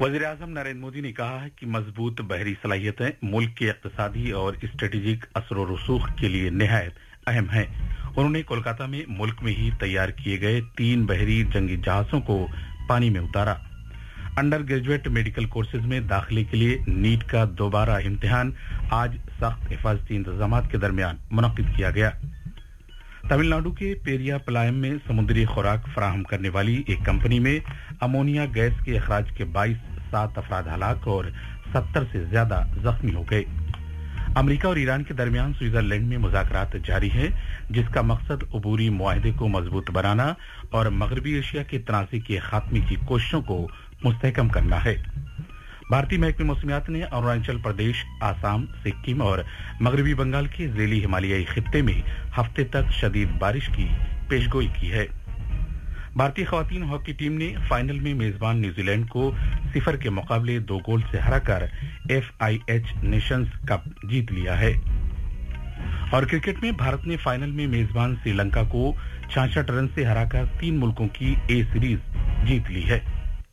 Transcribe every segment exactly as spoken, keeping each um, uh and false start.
वज़ीर आज़म नरेंद्र मोदी ने कहा है कि मजबूत बहरी सलाहियतें मुल्क के इक़्तिसादी और स्ट्रेटेजिक असर व रसूख के लिए निहायत अहम हैं। उन्होंने कोलकाता में मुल्क में ही तैयार किए गए तीन बहरी जंगी जहाजों को पानी में उतारा। अंडर ग्रेजुएट मेडिकल कोर्सेज में दाखिले के लिए नीट का दोबारा इम्तिहान आज सख्त हिफाजती इंतजामात के दरमियान मुनक्किद किया गया। तमिलनाडु के पेरिया पलायम में समुद्री खुराक फराहम करने वाली एक कंपनी में अमोनिया गैस के अखराज के बाईस सात अफराद हलाक और सत्तर से ज्यादा जख्मी हो गए। अमेरिका और ईरान के दरमियान स्विट्जरलैंड में मुज़ाकरात जारी हैं, जिसका मकसद अबूरी मुआहदे को मजबूत बनाना और मगरबी एशिया के तनाज़े के खात्मे की कोशिशों को मुस्तहकम करना है। भारतीय महकमे मौसमियात ने अरुणाचल प्रदेश, आसाम, सिक्किम और मगरबी बंगाल के ज़ेली हिमालयाई खित्ते में हफ्ते तक शदीद बारिश की पेशगोई की है। भारतीय खवातीन हॉकी टीम ने फाइनल में मेजबान न्यूजीलैंड को सिफर के मुकाबले दो गोल से हराकर F I H Nations cup जीत लिया है। और क्रिकेट में भारत ने फाइनल में मेजबान श्रीलंका को छियासठ रन से हराकर तीन मुल्कों की ए सीरीज जीत ली है।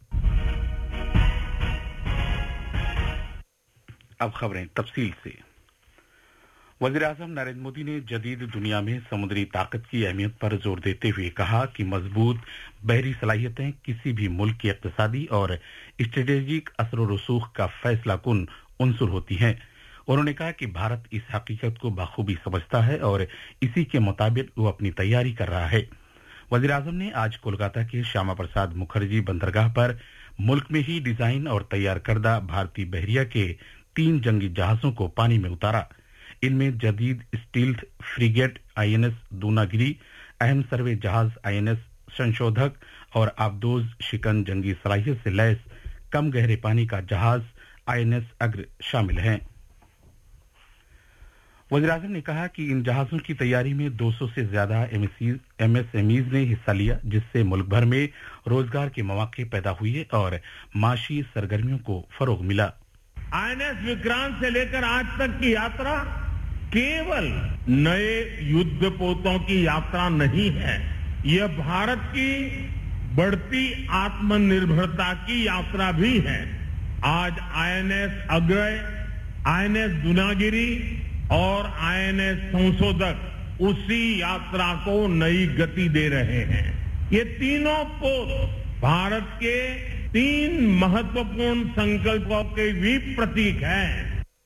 अब खबरें तफसील से। वज़ीर आज़म नरेंद्र मोदी ने जदीद दुनिया में समुद्री ताकत की अहमियत पर जोर देते हुए कहा कि मजबूत बहरी सलाहियतें किसी भी मुल्क के इक़्तिसादी और स्ट्रेटेजिक असर व रसूख का फैसला कुन उनसुर होती हैं। उन्होंने कहा कि भारत इस हकीकत को बखूबी समझता है और इसी के मुताबिक वो अपनी तैयारी कर रहा है। वज़ीर आज़म ने आज कोलकाता के श्यामा प्रसाद मुखर्जी बंदरगाह पर मुल्क में ही डिजाइन और तैयार करदा भारतीय बहरिया के तीन जंगी जहाजों को पानी में उतारा। इनमें जदीद स्टील्थ फ्रिगेट आईएनएस दूनागिरी, अहम सर्वे जहाज आईएनएस संशोधक और आबदोज शिकन जंगी सलाहियत से लैस कम गहरे पानी का जहाज आईएनएस अग्र शामिल हैं। वज़ीर आज़म ने कहा कि इन जहाजों की तैयारी में दो सौ से ज्यादा एमएसएमईज ने हिस्सा लिया, जिससे मुल्क भर में रोजगार के मौके पैदा हुए और माशी सरगर्मियों को फरोग मिला। आईएनएस विक्रांत से लेकर आज तक की यात्रा केवल नए युद्धपोतों की यात्रा नहीं है, यह भारत की बढ़ती आत्मनिर्भरता की यात्रा भी है। आज आईएनएस अग्रय, आईएनएस दूनागिरी और आईएनएस संशोधक उसी यात्रा को नई गति दे रहे हैं। ये तीनों पोत भारत के तीन महत्वपूर्ण संकल्पों के भी प्रतीक हैं।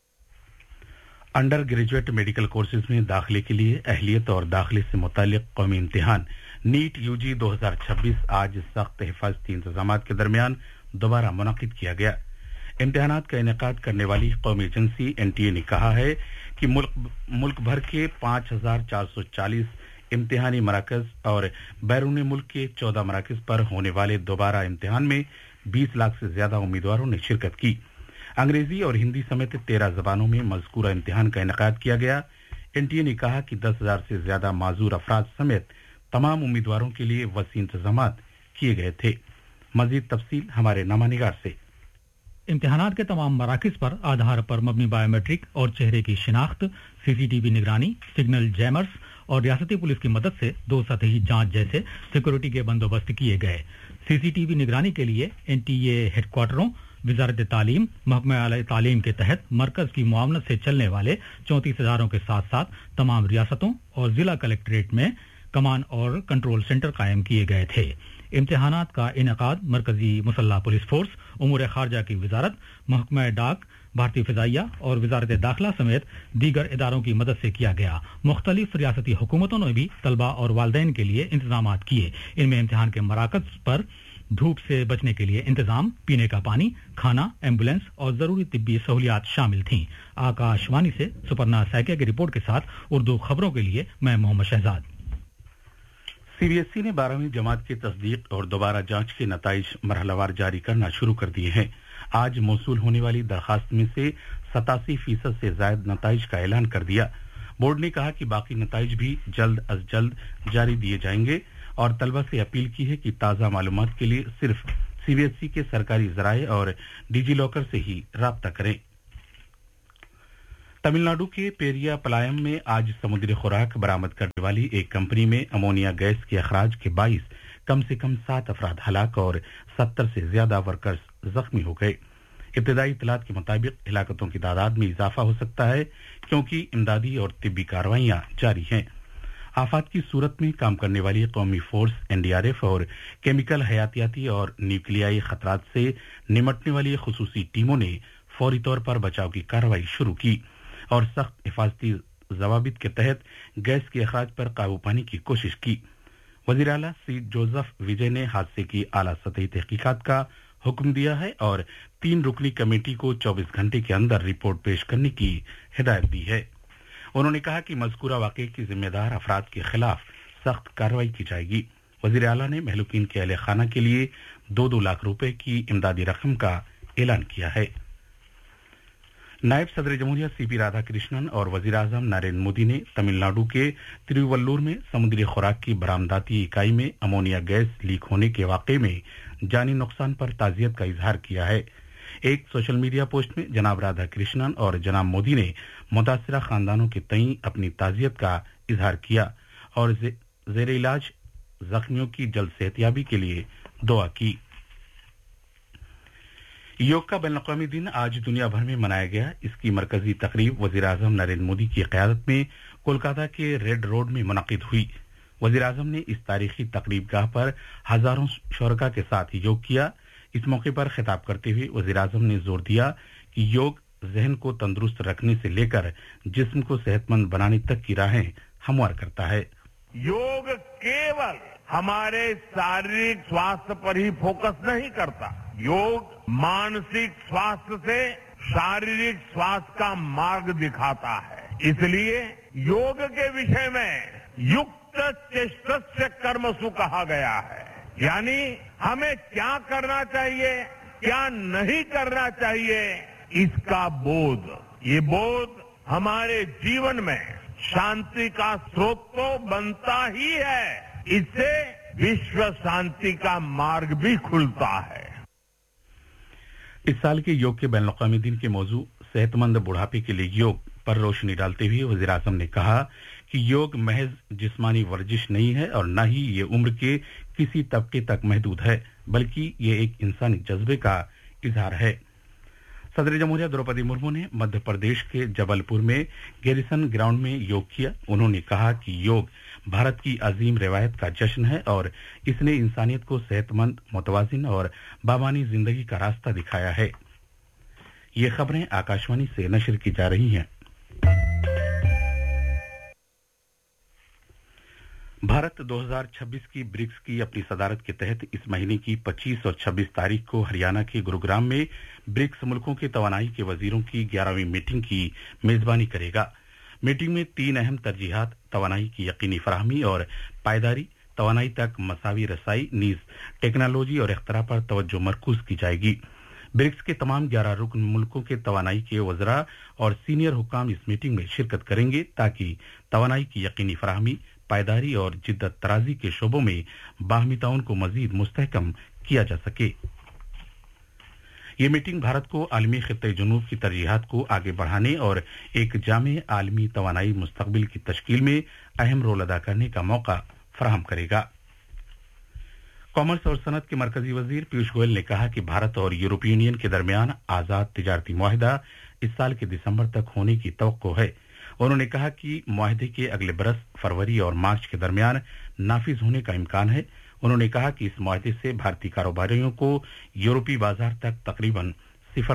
अंडर ग्रेजुएट मेडिकल कोर्सेज में दाखिले के लिए अहलियत और दाखिले से मुतालिक कौमी इम्तिहान नीट यूजी दो हज़ार छब्बीस आज सख्त हिफाजती इंतजामात के दरमियान दोबारा मुनक्किद किया गया। इम्तिहानात का इनेकाद करने वाली कौमी एजेंसी एनटीए ने कहा है कि मुल्क मुल्क भर के पांच हजार चार सौ चालीस इम्तिहानी मराकज और बैरून मुल्क के चौदह मराकज पर होने वाले दोबारा इम्तिहान में बीस लाख से ज्यादा उम्मीदवारों ने शिरकत की। अंग्रेजी और हिंदी समेत तेरह जबानों में मज़कूरा इम्तिहान का इनेकाद किया गया। एनटीए ने कहा कि दस हजार से ज्यादा माजूर अफराद समेत तमाम उम्मीदवारों के लिए वसी इंतजामात किए गए थे। मजीद तफसील हमारे नामानिगार से। इम्तिहानात के तमाम मराकिज पर आधार पर मबनी बायोमेट्रिक और चेहरे की शिनाख्त, सीसीटीवी निगरानी, सिग्नल जैमर्स और रियासती पुलिस की मदद से दो सतही जांच जैसे सिक्योरिटी के बंदोबस्त किए गए। सीसीटीवी निगरानी के लिए एनटीए हेडक्वार्टरों, वजारत तालीम, महकमा आला तालीम के तहत मरकज की मुआवनत से चलने वाले चौंतीस इदारों के साथ साथ तमाम रियासतों और जिला कलेक्ट्रेट में कमान और कंट्रोल सेंटर कायम किए गए थे। इम्तिहानात का इनेकाद मरकजी मुसल्ह पुलिस फोर्स, उमूर खारजा की वजारत, महकमा डाक, भारतीय फिजाइया और वजारत दाखिला समेत दीगर इदारों की मदद से किया गया। मुख्तलिफ रियासती हुकूमतों ने भी तलबा और वालदैन के लिए इंतजाम किए। इनमें इम्तिहान के मराकज पर धूप से बचने के लिए इंतजाम, पीने का पानी, खाना, एम्बुलेंस और जरूरी तिब्बी सहूलियात शामिल थीं। आकाशवाणी से सुपर्णा सैकिया की रिपोर्ट के साथ उर्दू खबरों के लिए मैं मोहम्मद शहजाद। सीबीएसई ने बारहवीं जमात की तस्दीक और दोबारा जांच के नताइज मरहलावार जारी करना शुरू कर दिए हैं। आज मौसूल होने वाली दरखास्त में से सतासी फीसद से ज्यादा नताइज का ऐलान कर दिया। बोर्ड ने कहा कि बाकी नताइज भी जल्द अज जल्द जारी दिए जाएंगे और तलबा से अपील की है कि ताज़ा मालूमात के लिए सिर्फ सीबीएसई के सरकारी जराये और डिजी लॉकर से ही राब्ता करें। तमिलनाडु के पेरिया पलायम में आज समुद्री खुराक बरामद करने वाली एक कंपनी में अमोनिया गैस के अखराज के बाईस कम से कम सात अफराद हलाक और सत्तर से ज्यादा वर्कर्स जख्मी हो गए। इब्तदाई इत्तलात के मुताबिक हिलाकतों की तादाद में इजाफा हो सकता है क्योंकि इमदादी और तिब्बी कार्रवाइयां जारी हैं। आफात की सूरत में काम करने वाली कौमी फोर्स एनडीआरएफ और केमिकल हयातियाती और न्यूक्लियाई खतरात से निमटने वाली खुसूसी टीमों ने फौरी तौर पर बचाव की कार्रवाई शुरू की और सख्त हिफाजती जवाबित के तहत गैस के अखराज पर काबू पाने की कोशिश की। वजीर आला सी जोसेफ विजय ने हादसे की आला सतही तहकीकात का हुक्म दिया है और तीन रुकनी कमेटी को चौबीस घंटे के अंदर रिपोर्ट पेश करने की हिदायत दी है। उन्होंने कहा कि मज़कूरा वाक़े की जिम्मेदार अफराद के खिलाफ सख्त कार्रवाई की जाएगी। वजीर आला ने महलूकीन के अहले खाना के लिए दो दो लाख रुपए की इमदादी रकम का ऐलान किया है। नायब सदर जमहूरिया सीपी राधाकृष्णन और वजीर आजम नरेंद्र मोदी ने तमिलनाडु के तिरुवल्लुर में समुद्री खुराक की बरामदाती इकाई में अमोनिया गैस लीक होने के वाकये में जानी नुकसान पर ताजियत का इजहार किया है। एक सोशल मीडिया पोस्ट में जनाब राधाकृष्णन और जनाब मोदी ने मुतासिरा खानदानों के तईं अपनी ताजियत का इजहार किया और जेर इलाज जख्मियों की जल्द सेहतयाबी के लिए दुआ की। योग का बैनुल-अक़वामी दिन आज दुनिया भर में मनाया गया। इसकी मरकजी तकरीब वजीर आजम नरेंद्र मोदी की क़यादत में कोलकाता के रेड रोड में मुनक़िद हुई। वजीर आजम ने इस तारीखी तकरीब गाह पर हजारों शुरका के साथ योग किया। इस मौके पर खिताब करते हुए वजीर आजम ने जोर दिया कि योग जहन को तंदुरुस्त रखने से लेकर जिस्म को सेहतमंद बनाने तक की राहें हमवार करता है। योग केवल हमारे शारीरिक स्वास्थ्य पर ही फोकस नहीं करता, योग मानसिक स्वास्थ्य से शारीरिक स्वास्थ्य का मार्ग दिखाता है। इसलिए योग के विषय में युक्त चेष्टस्य कर्मसु कहा गया है, यानी हमें क्या करना चाहिए, क्या नहीं करना चाहिए, इसका बोध। ये बोध हमारे जीवन में शांति का स्रोत तो बनता ही है, इससे विश्व शांति का मार्ग भी खुलता है। इस साल के योग के बैनुल-अक़वामी दिन के मौजू सेहतमंद बुढ़ापे के लिए योग पर रोशनी डालते हुए वज़ीर आज़म ने कहा कि योग महज जिस्मानी वर्जिश नहीं है और न ही ये उम्र के किसी तबके तक महदूद है, बल्कि ये एक इंसानी जज्बे का इजहार है। सदर जमहूरिया द्रौपदी मुर्मू ने मध्य प्रदेश के जबलपुर में गैरिसन ग्राउंड में योग किया। उन्होंने कहा कि योग भारत की अजीम रिवायत का जश्न है और इसने इंसानियत को सेहतमंद, मुतवाजिन और बाबानी जिंदगी का रास्ता दिखाया है। ये खबरें आकाशवाणी से नशर की जा रही हैं। भारत दो हज़ार छब्बीस की ब्रिक्स की अपनी सदारत के तहत इस महीने की पच्चीस और छब्बीस तारीख को हरियाणा के गुरुग्राम में ब्रिक्स मुल्कों के तवानाई के वजीरों की ग्यारहवीं मीटिंग की मेजबानी करेगा। मीटिंग में तीन अहम तरजीहात तवानाई की यकीनी फराहमी और पायदारी, तवानाई तक मसावी रसाई, नीज टेक्नोलॉजी और इख्तरा पर तवज्जो मरकूज की जाएगी। ब्रिक्स के तमाम ग्यारह रुकन मुल्कों के तवानाई के वज़रा और सीनियर हुक्काम इस मीटिंग में शिरकत करेंगे ताकि तवानाई की यकीनी फराहमी, पायदारी और जिद्दत तराजी के शोबों में बाहमी ताउन को मजीद मुस्तहकम किया जा सके। ये मीटिंग भारत को आलमी खित्ते जुनूब की तरजीहात को आगे बढ़ाने और एक जामे आलमी तवानाई मुस्तकबिल की तश्कील में अहम रोल अदा करने का मौका फराहम करेगा। कॉमर्स और सनत के मरकजी वजीर पीयूष गोयल ने कहा कि भारत और यूरोपीय यूनियन के दरमियान आजाद तिजारती मुआहिदा इस साल के दिसंबर तक होने की तवक्को है। उन्होंने कहा कि मुआहिदे के अगले बरस फरवरी और मार्च के दरमियान नाफिज होने का इम्कान है। उन्होंने कहा कि इस मुआहिदे से भारतीय कारोबारियों को यूरोपीय बाजार तक तकरीबन